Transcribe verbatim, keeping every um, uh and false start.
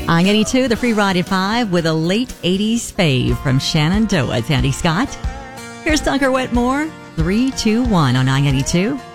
I ninety-two, the free ride at five with a late eighties fave from Shenandoah. It's Andy Scott. Here's Dunker Wetmore, three two one on I ninety-two.